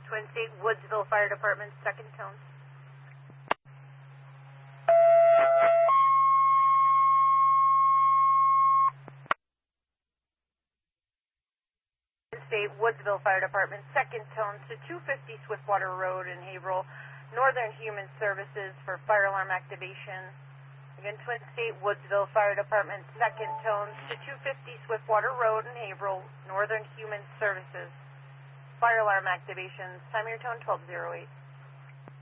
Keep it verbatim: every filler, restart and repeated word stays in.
Twin State Woodsville Fire Department, second tone. Twin State Woodsville Fire Department, second tone to two fifty Swiftwater Road in Haverhill, Northern Human Services for fire alarm activation. Again, Twin State Woodsville Fire Department, second tone to two fifty Swiftwater Road in Haverhill, Northern Human Services. Fire alarm activations. Time of your tone, twelve oh eight.